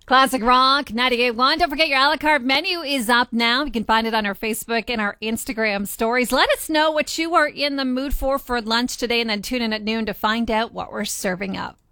Classic Rock 98.1. Don't forget your a la carte menu is up now. You can find it on our Facebook and our Instagram stories. Let us know what you are in the mood for lunch today, and then tune in at noon to find out what we're serving up.